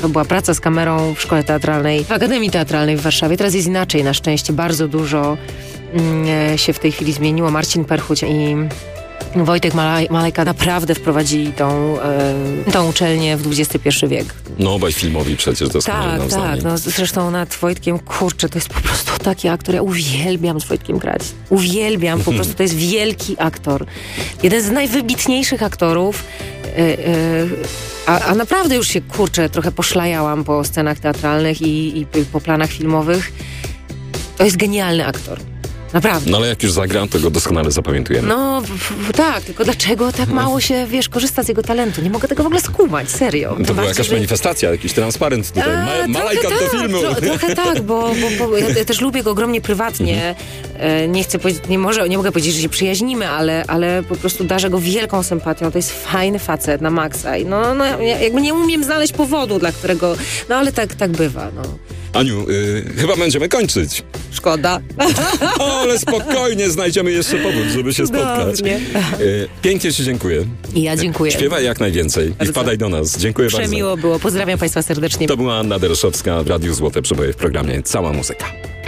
To była praca z kamerą w Szkole Teatralnej, w Akademii Teatralnej w Warszawie. Teraz jest inaczej, na szczęście. Bardzo dużo się w tej chwili zmieniło. Marcin Perchuć i Wojtek Malejka naprawdę wprowadzili tą uczelnię w XXI wiek. No, obaj filmowi przecież doskonale. Tak. No, zresztą nad Wojtkiem, kurczę, to jest po prostu taki aktor. Ja uwielbiam z Wojtkiem grać. Uwielbiam, po prostu to jest wielki aktor. Jeden z najwybitniejszych aktorów. A naprawdę już się, kurczę, trochę poszlajałam po scenach teatralnych i po planach filmowych. To jest genialny aktor. Naprawdę. No ale jak już zagram, to go doskonale zapamiętujemy. No tak, tylko dlaczego tak mało się, korzysta z jego talentu? Nie mogę tego w ogóle skumać, serio. To była jakaś manifestacja, jakiś transparent tutaj. Malajka do filmu. Trochę tak, bo ja też lubię go ogromnie prywatnie. Nie chcę powiedzieć, nie mogę powiedzieć, że się przyjaźnimy, ale po prostu darzę go wielką sympatią. To jest fajny facet na maksa. I jakby nie umiem znaleźć powodu, dla którego... No ale tak bywa, no. Aniu, chyba będziemy kończyć. Szkoda. Ale spokojnie, znajdziemy jeszcze powód, żeby się spotkać. Pięknie ci dziękuję. I ja dziękuję. Śpiewaj jak najwięcej i wpadaj do nas. Dziękuję bardzo. Przemiło było. Pozdrawiam Państwa serdecznie. To była Anna Dereszowska w Radiu Złote Przeboje w programie Cała Muzyka.